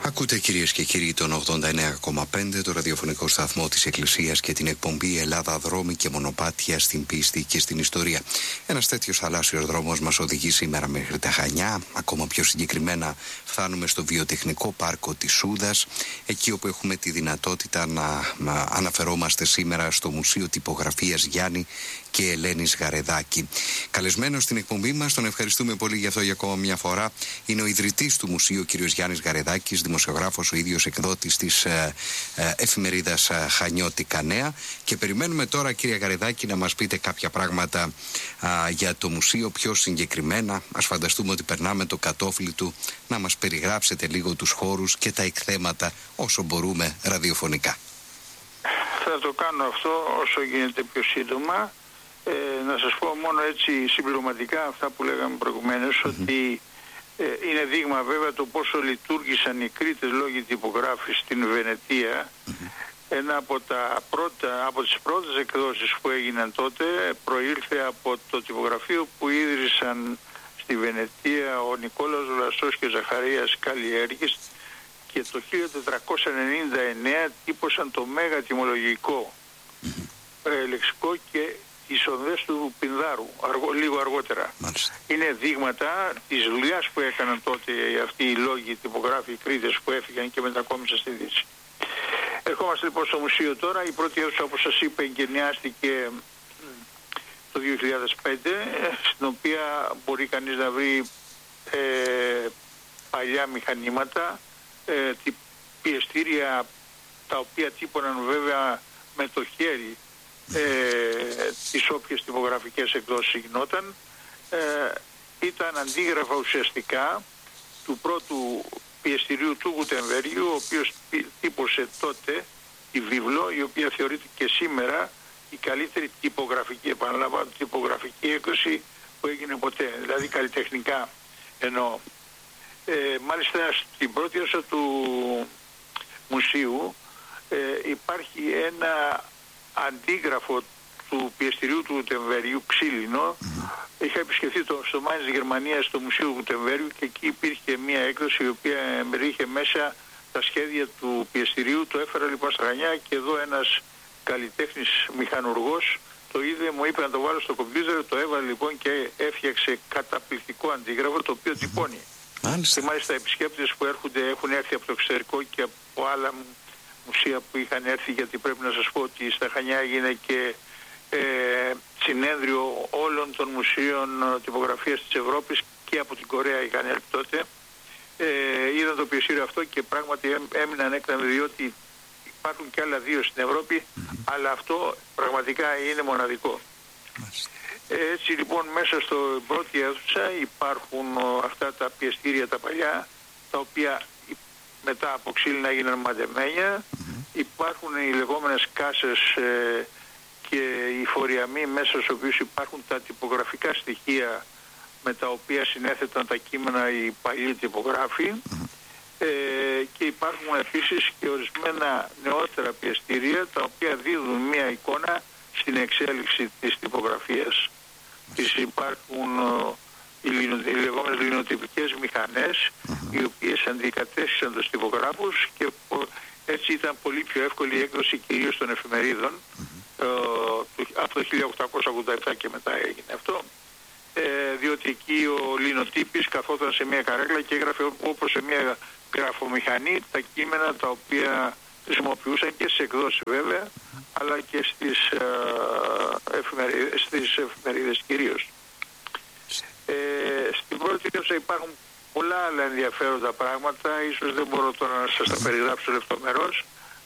Ακούτε κυρίες και κύριοι τον 89,5, το ραδιοφωνικό σταθμό της Εκκλησίας και την εκπομπή Ελλάδα δρόμοι και μονοπάτια στην πίστη και στην ιστορία. Ένας τέτοιος θαλάσσιος δρόμος μας οδηγεί σήμερα μέχρι τα Χανιά. Ακόμα πιο συγκεκριμένα φτάνουμε στο βιοτεχνικό πάρκο της Σούδας, εκεί όπου έχουμε τη δυνατότητα να αναφερόμαστε σήμερα στο Μουσείο Τυπογραφίας Γιάννη και Ελένης Γαρεδάκη. Καλεσμένος στην εκπομπή μας, τον ευχαριστούμε πολύ για αυτό για ακόμα μια φορά, είναι ο ιδρυτής του Μουσείου, κ. Γιάννης Γαρεδάκης, δημοσιογράφος, ο ίδιος εκδότης της εφημερίδας Χανιώτικα Νέα. Και περιμένουμε τώρα, κύριε Γαρεδάκη, να μας πείτε κάποια πράγματα για το μουσείο πιο συγκεκριμένα. Ας φανταστούμε ότι περνάμε το κατόφλι του, να μας περιγράψετε λίγο τους χώρους και τα εκθέματα όσο μπορούμε ραδιοφωνικά. Θα το κάνω αυτό όσο γίνεται πιο σύντομα. Να σας πω μόνο έτσι συμπληρωματικά αυτά που λέγαμε προηγουμένως, ότι είναι δείγμα βέβαια το πόσο λειτουργήσαν οι Κρήτες λόγοι τυπογράφης στην Βενετία. Ένα από τις πρώτες εκδόσεις που έγιναν τότε προήλθε από το τυπογραφείο που ίδρυσαν στη Βενετία ο Νικόλαος Βλασσός και ο Ζαχαρίας Καλλιέργης, και το 1499 τύπωσαν το μέγα τιμολογικό λεξικό και τις οδές του Πινδάρου λίγο αργότερα. Μάλιστα. Είναι δείγματα της δουλειάς που έκαναν τότε αυτοί οι λόγοι τυπογράφοι Κρήτες που έφυγαν και μετακόμισαν στη Δύση. Ερχόμαστε λοιπόν στο μουσείο τώρα. Η πρώτη αίθουσα, όπως σας είπα, εγκαινιάστηκε το 2005, στην οποία μπορεί κανείς να βρει παλιά μηχανήματα, πιεστήρια τα οποία τύπωναν βέβαια με το χέρι τις όποιες τυπογραφικές εκδόσεις γινόταν. Ήταν αντίγραφα ουσιαστικά του πρώτου πιεστηρίου του Γουτεμβέριου, ο οποίος τύπωσε τότε τη βίβλο, η οποία θεωρείται και σήμερα η καλύτερη τυπογραφική, επαναλαμβάνω, τυπογραφική έκδοση που έγινε ποτέ, δηλαδή καλλιτεχνικά εννοώ. Μάλιστα στην πρώτη αίθουσα του μουσείου υπάρχει ένα αντίγραφο του πιεστηρίου του Γουτεμβέριου, ξύλινο. Είχα επισκεφθεί στο Μάινς Γερμανία, στο Μουσείο Γουτεμβέριου, και εκεί υπήρχε μια έκδοση η οποία είχε μέσα τα σχέδια του πιεστηρίου. Το έφερα λοιπόν στα Χανιά και εδώ ένας καλλιτέχνης μηχανουργός το είδε, μου είπε να το βάλω στο κομπιούτερ, το έβαλε λοιπόν και έφτιαξε καταπληκτικό αντίγραφο το οποίο τυπώνει. Και μάλιστα επισκέπτες που έχουν έρθει από το εξωτερικό και από άλλα μουσεία που είχαν έρθει, γιατί πρέπει να σας πω ότι στα Χανιά έγινε και συνέδριο όλων των μουσείων τυπογραφίας της Ευρώπης, και από την Κορέα είχαν έρθει τότε, είδαν το πιεστήριο αυτό και πράγματι έμειναν έκπληκτοι, διότι υπάρχουν και άλλα δύο στην Ευρώπη, αλλά αυτό πραγματικά είναι μοναδικό. Έτσι λοιπόν μέσα στο πρώτη αίθουσα υπάρχουν αυτά τα πιεστήρια τα παλιά, τα οποία μετά από ξύλινα έγιναν μαντεμένια. Υπάρχουν οι λεγόμενες κάσες και οι φοριαμοί, μέσα στους οποίους υπάρχουν τα τυπογραφικά στοιχεία με τα οποία συνέθεταν τα κείμενα οι παλιοί τυπογράφοι. Και υπάρχουν επίσης και ορισμένα νεότερα πιεστήρια τα οποία δίδουν μια εικόνα στην εξέλιξη της τυπογραφίας. Υπάρχουν οι λεγόμενες λινοτυπικές μηχανές, οι οποίες αντικατέστησαν τους τυπογράφους, και έτσι ήταν πολύ πιο εύκολη η έκδοση κυρίως των εφημερίδων. Από το 1887 και μετά έγινε αυτό, διότι εκεί ο λινοτύπης καθόταν σε μια καρέκλα και έγραφε όπως σε μια γραφομηχανή τα κείμενα τα οποία χρησιμοποιούσαν και στις εκδόσεις βέβαια, αλλά και στις εφημερίδες κυρίως. Στην πρώτη αίθουσα υπάρχουν πολλά άλλα ενδιαφέροντα πράγματα, ίσως δεν μπορώ τώρα να σας τα περιγράψω λεπτομερώς.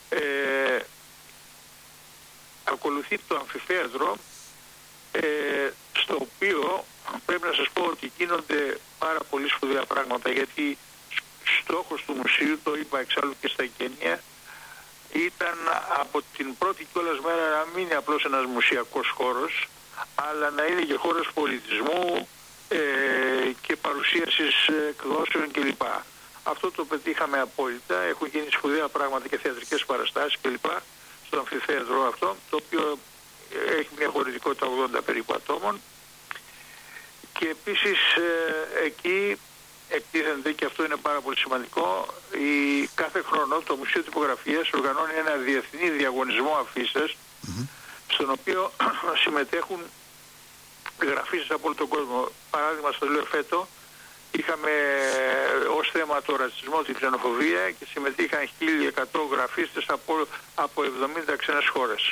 Ακολουθεί το αμφιθέατρο, στο οποίο πρέπει να σας πω ότι γίνονται πάρα πολύ σπουδαία πράγματα, γιατί στόχος του μουσείου, το είπα εξάλλου και στα εγγένεια, ήταν από την πρώτη κιόλας μέρα να μην είναι απλώς ένας μουσιακός χώρος, αλλά να είναι και χώρος πολιτισμού και παρουσίασης εκδόσεων κλπ. Αυτό το πετύχαμε απόλυτα. Έχουν γίνει σπουδαία πράγματα και θεατρικές παραστάσεις κλπ. Στο αμφιθέατρο αυτό, το οποίο έχει μια χωρητικότητα 80 περίπου ατόμων. Και επίσης εκεί εκτίθενται, και αυτό είναι πάρα πολύ σημαντικό, κάθε χρόνο το Μουσείο Τυπογραφίας οργανώνει ένα διεθνή διαγωνισμό αφίσας, στον οποίο συμμετέχουν γραφίστες από όλο τον κόσμο. Παράδειγμα, στο λέω φέτο, είχαμε ως θέμα το ρατσισμό, την ξενοφοβία, και συμμετείχαν 1.100 γραφίστες από 70 ξένες χώρες.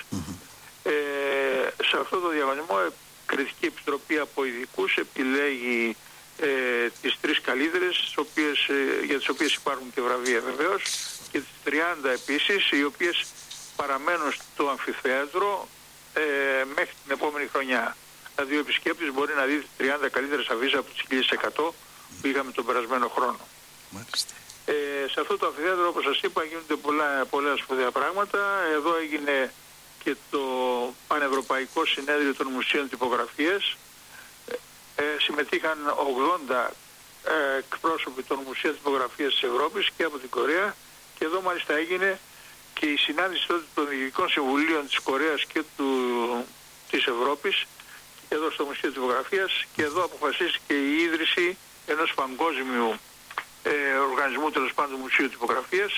Σε αυτό το διαγωνισμό, Κριτική Επιτροπή από ειδικούς επιλέγει τις 3 καλύτερες, για τις οποίες υπάρχουν και βραβεία βεβαίως, και τις 30 επίσης, οι οποίες παραμένουν στο αμφιθέατρο μέχρι την επόμενη χρονιά. Δηλαδή ο επισκέπτης μπορεί να δει τις 30 καλύτερες αφίσεις από τις 1.100 που είχαμε τον περασμένο χρόνο. Σε αυτό το αμφιθέατρο, όπως σας είπα, γίνονται πολλά σπουδαία πράγματα. Εδώ έγινε και το Πανευρωπαϊκό Συνέδριο των Μουσείων Τυπογραφίας. Συμμετείχαν 80 εκπρόσωποι των Μουσείων Τυπογραφίας της Ευρώπης και από την Κορέα, και εδώ μάλιστα έγινε και η συνάντηση των Διοικητικών Συμβουλίων της Κορέας και της Ευρώπης, εδώ στο Μουσείο Τυπογραφίας, και εδώ αποφασίστηκε η ίδρυση ενός παγκόσμιου οργανισμού, τέλος πάντων, Μουσείου Τυπογραφίας,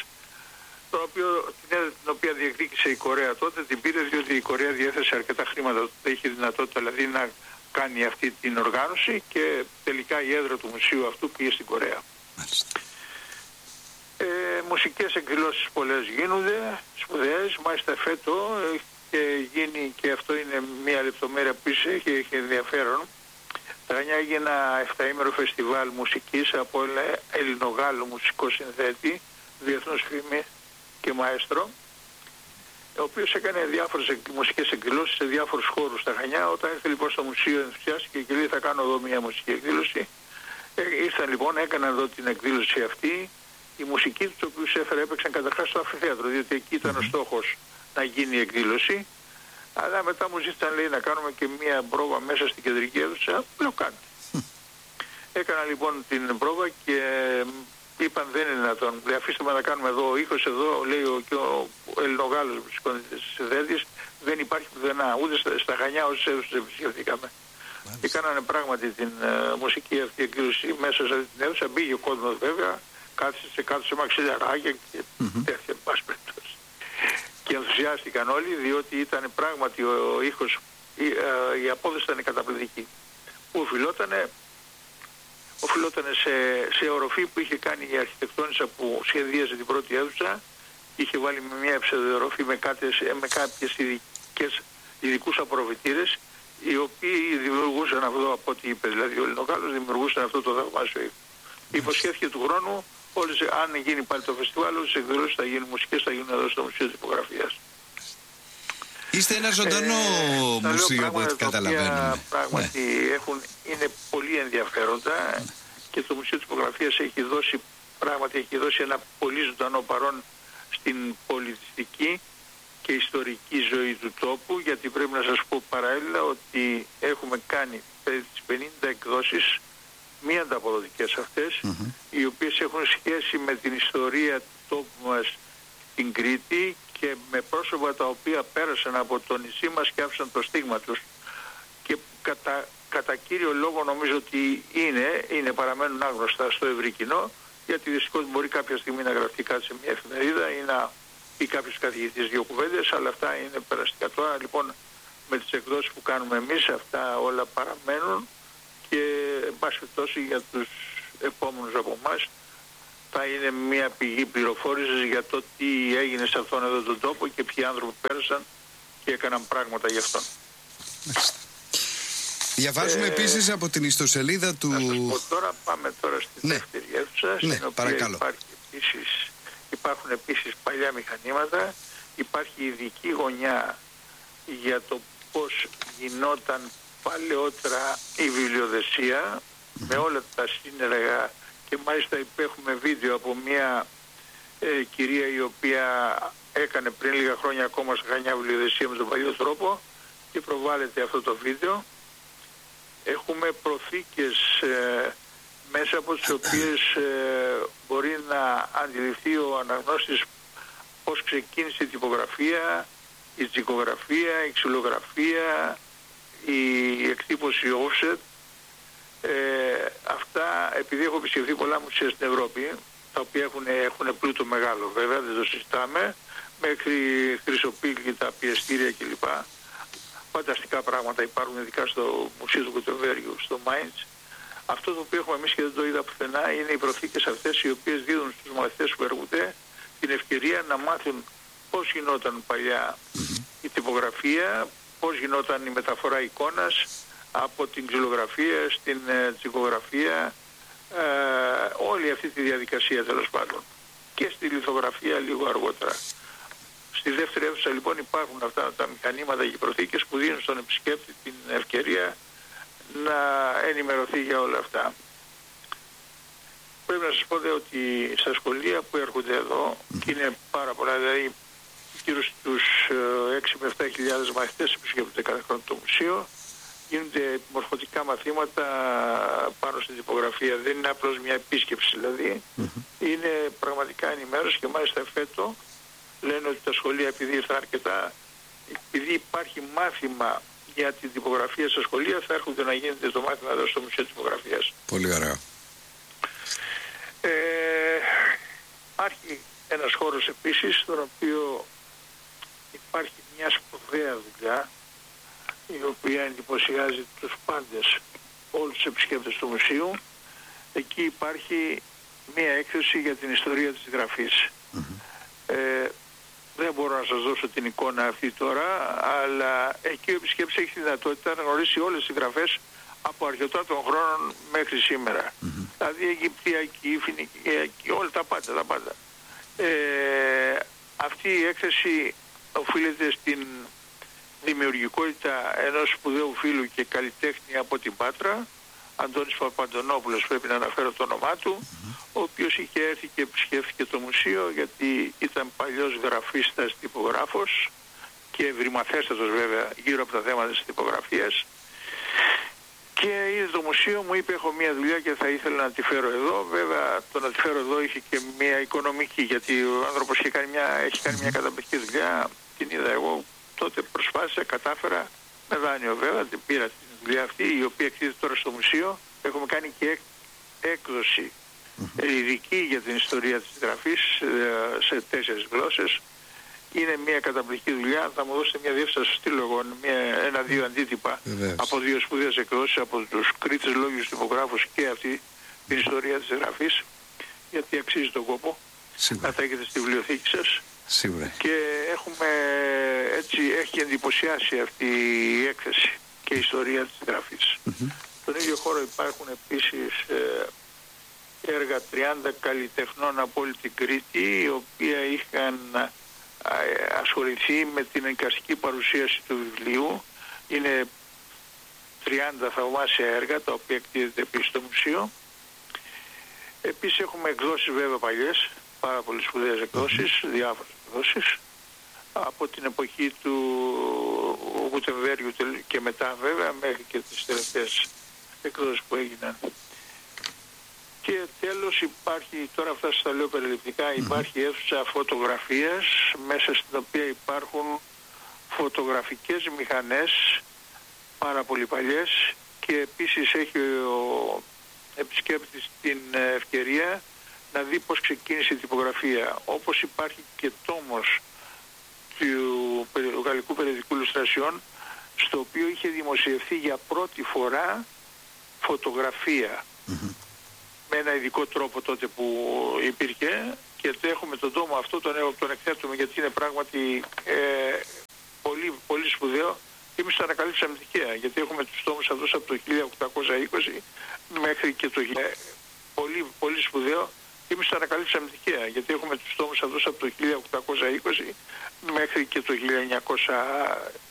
την οποία διεκδίκησε η Κορέα τότε, την πήρε διότι η Κορέα διέθεσε αρκετά χρήματα, είχε δυνατότητα δηλαδή να κάνει αυτή την οργάνωση, και τελικά η έδρα του μουσείου αυτού πήγε στην Κορέα. Μουσικές εκδηλώσεις πολλές γίνονται, σπουδαίες, μάλιστα φέτο έχει γίνει, και αυτό είναι μια λεπτομέρεια που έχει ενδιαφέρον. Τα Χανιά έγινε ένα 7ημερο φεστιβάλ μουσικής από Ελληνογάλλο μουσικό συνθέτη, διεθνούς φήμη και μαέστρο, ο οποίος έκανε διάφορες μουσικές εκδηλώσεις σε διάφορους χώρους στα Χανιά. Όταν ήρθε λοιπόν στο μουσείο, ενθουσιάστηκε και λέει: θα κάνω εδώ μια μουσική εκδήλωση. Ήρθαν λοιπόν, έκαναν εδώ την εκδήλωση αυτή. Η μουσική τους, οποίους έφερε, έπαιξαν καταρχάς στο αμφιθέατρο, διότι εκεί ήταν ο στόχος να γίνει η εκδήλωση. Αλλά μετά μου ζήτησαν, λέει, να κάνουμε και μια πρόβα μέσα στην κεντρική αίθουσα. Λέω: κάντε. Έκανα λοιπόν την πρόβα και είπαν: δεν είναι δυνατόν. Αφήστε με να κάνουμε εδώ. Ο ήχος εδώ, λέει ο Ελληνογάλλος συνθέτης, δεν υπάρχει πουθενά. Ούτε στα Χανιά όσες αίθουσες επισκεφθήκαμε. Και κάνανε πράγματι την μουσική αυτή εκδήλωση μέσα σε αυτή την αίθουσα. Μπήκε ο κόσμος βέβαια, κάθισε σε μαξιλιαράκια και τέτοια, εν πάση περιπτώσει. Και ενθουσιάστηκαν όλοι, διότι ήταν πράγματι ο ήχος, η απόδοση ήταν καταπληκτική. Που οφειλόταν σε οροφή που είχε κάνει η αρχιτεκτόνισσα που σχεδίαζε την πρώτη αίθουσα. Είχε βάλει μια ψευδοροφή με κάποιες ειδικούς απορροφητήρες, οι οποίοι δημιουργούσαν αυτό, από ό,τι είπε δηλαδή ο Ελληνογάλλος, δημιουργούσαν αυτό το θαυμάσιο ήχο. Υποσχέθηκε του χρόνου, αν γίνει πάλι το φεστιβάλ, όλες οι εκδηλώσεις θα γίνουν μουσικές, θα γίνουν εδώ στο Μουσείο Τυπογραφίας. Είστε ένα ζωντανό μουσείο από ό,τι καταλαβαίνουμε. Πράγματι είναι πολύ ενδιαφέροντα, και το Μουσείο Τυπογραφίας έχει δώσει ένα πολύ ζωντανό παρόν στην πολιτιστική και ιστορική ζωή του τόπου, γιατί πρέπει να σας πω παράλληλα ότι έχουμε κάνει τις 50 εκδόσεις, μη ανταποδοτικές αυτές, οι οποίες έχουν σχέση με την ιστορία του τόπου μας, την Κρήτη, και με πρόσωπα τα οποία πέρασαν από το νησί μας και άφησαν το στίγμα τους. Και κατά κύριο λόγο νομίζω ότι παραμένουν άγνωστα στο ευρύ κοινό, γιατί δυστυχώς μπορεί κάποια στιγμή να γραφτεί κάτι σε μια εφημερίδα ή να πει κάποιος καθηγητής 2 κουβέντες, αλλά αυτά είναι περαστικά. Τώρα λοιπόν με τις εκδόσεις που κάνουμε εμείς, αυτά όλα παραμένουν, και εν πάση περιπτώσει για τους επόμενους από εμάς θα είναι μια πηγή πληροφόρησης για το τι έγινε σε αυτόν εδώ τον τόπο και ποιοι άνθρωποι πέρασαν και έκαναν πράγματα γι' αυτόν. Διαβάζουμε επίσης από την ιστοσελίδα του... Να σας πω τώρα, πάμε τώρα στη δεύτερη αίθουσα, στην οποία υπάρχουν επίσης παλιά μηχανήματα, υπάρχει ειδική γωνιά για το πώς γινόταν παλαιότερα η βιβλιοδεσία, με όλα τα σύνεργα, και μάλιστα έχουμε βίντεο από μια κυρία η οποία έκανε πριν λίγα χρόνια ακόμα στα Χανιά βιβλιοδεσία με τον παλιό τρόπο, και προβάλλεται αυτό το βίντεο. Έχουμε προθήκες μέσα από τις οποίες μπορεί να αντιληφθεί ο αναγνώστης πώς ξεκίνησε η τυπογραφία, η τσικογραφία, η ξυλογραφία, η εκτύπωση offset. Αυτά, επειδή έχω επισκεφθεί πολλά μουσεία στην Ευρώπη, τα οποία έχουν πλούτο μεγάλο βέβαια, δεν το συζητάμε, μέχρι χρυσοπύργητα, πιεστήρια κλπ. Φανταστικά πράγματα υπάρχουν, ειδικά στο Μουσείο του Γκουτεμβέργιου, στο Μάιντς. Αυτό το οποίο έχουμε εμείς και δεν το είδα πουθενά είναι οι προθήκες αυτές, οι οποίες δίνουν στους μαθητές που έρχονται την ευκαιρία να μάθουν πώς γινόταν παλιά η τυπογραφία, πώς γινόταν η μεταφορά εικόνας από την ξυλογραφία στην τσικογραφία, όλη αυτή τη διαδικασία τέλος πάντων, και στη λιθογραφία λίγο αργότερα. Στη δεύτερη αίθουσα λοιπόν υπάρχουν αυτά τα μηχανήματα και προθήκες που δίνουν στον επισκέπτη την ευκαιρία να ενημερωθεί για όλα αυτά. Πρέπει να σας πω ότι στα σχολεία που έρχονται εδώ, και είναι πάρα πολλά, δηλαδή γύρω στους 6 με 7.000 μαθητές επισκέπτονται κάθε χρόνο το μουσείο, γίνονται μορφωτικά μαθήματα πάνω στην τυπογραφία. Δεν είναι απλώς μια επίσκεψη δηλαδή, είναι πραγματικά ενημέρωση, και μάλιστα φέτο λένε ότι τα σχολεία, επειδή ήρθαν αρκετά, επειδή υπάρχει μάθημα για την τυπογραφία στα σχολεία, θα έρχονται να γίνεται το μάθημα εδώ στο Μουσείο Τυπογραφίας. Πολύ ωραία. Υπάρχει ένας χώρος επίσης, στον οποίο υπάρχει μια σπουδαία δουλειά, η οποία εντυπωσιάζει τους πάντες, όλους τους επισκέπτες του μουσείου. Εκεί υπάρχει μια έκθεση για την ιστορία της γραφής. Δεν μπορώ να σας δώσω την εικόνα αυτή τώρα, αλλά εκεί ο επισκέπτης έχει τη δυνατότητα να γνωρίσει όλες τις γραφές από αρχαιοτά των χρόνων μέχρι σήμερα. Δηλαδή Αιγυπτιακή, Φινικιακή, όλα τα πάντα. Αυτή η έκθεση οφείλεται στην δημιουργικότητα ενός σπουδαίου φίλου και καλλιτέχνη από την Πάτρα, Αντώνης Παπαντονόπουλος, πρέπει να αναφέρω το όνομά του, ο οποίος είχε έρθει και επισκέφθηκε το μουσείο, γιατί ήταν παλιός γραφίστας τυπογράφος και ευρυμαθέστατος βέβαια γύρω από τα θέματα της τυπογραφίας, και είδε το μουσείο, μου είπε έχω μια δουλειά και θα ήθελα να τη φέρω εδώ. Βέβαια το να τη φέρω εδώ είχε και μια οικονομική, γιατί ο άνθρωπος έχει κάνει μια καταπληκτική δουλειά. Την είδα εγώ, τότε προσπάθησα, κατάφερα με δάνειο βέβαια, την πήρα την δουλειά αυτή, η οποία εκδίδεται τώρα στο μουσείο. Έχουμε κάνει και έκδοση ειδική για την ιστορία της γραφής σε 4 γλώσσες. Είναι μια καταπληκτική δουλειά. Θα μου δώσετε μια διεύθυνση, θα σας στείλω εγώ ένα-δύο αντίτυπα από 2 σπουδαίες εκδόσεις από τους Κρήτες λόγιους τυπογράφους και αυτή την ιστορία της γραφής, γιατί αξίζει τον κόπο να τα έχετε στη βιβλιοθήκη σας. Σίγουρα. Και έχει εντυπωσιάσει αυτή η έκθεση και η ιστορία της γραφής. Στον ίδιο χώρο υπάρχουν επίσης έργα 30 καλλιτεχνών από όλη την Κρήτη, οι οποίοι είχαν ασχοληθεί με την εικαστική παρουσίαση του βιβλίου. Είναι 30 θαυμάσια έργα, τα οποία εκτίθεται επίσης στο μουσείο. Επίσης έχουμε εκδόσεις βέβαια παλιές, πάρα πολύ σπουδαίες εκδόσεις, διάφορες εκδόσεις, από την εποχή του Γουτεμβέργιου και μετά βέβαια, μέχρι και τις τελευταίες εκδόσεις που έγιναν. Και τέλος υπάρχει, τώρα αυτά σας τα λέω περιληπτικά, υπάρχει αίθουσα φωτογραφίας, μέσα στην οποία υπάρχουν φωτογραφικές μηχανές πάρα πολύ παλιές, και επίσης έχει ο επισκέπτης την ευκαιρία να δει πώς ξεκίνησε η τυπογραφία. Όπως υπάρχει και τόμος του γαλλικού περιοδικού Ιλουστρασιόν, στο οποίο είχε δημοσιευθεί για πρώτη φορά φωτογραφία με ένα ειδικό τρόπο τότε που υπήρχε, και το έχουμε τον τόμο αυτό, τον εκθέτουμε, γιατί είναι πράγματι πολύ, πολύ σπουδαίο, και εμείς το ανακαλύψαμε τυχαία, γιατί έχουμε τους τόμους αυτούς από το 1820 μέχρι και το πολύ, πολύ σπουδαίο, και εμείς το ανακαλύψαμε τυχαία, γιατί έχουμε τους τόμους αυτούς από το 1820 μέχρι και το 1900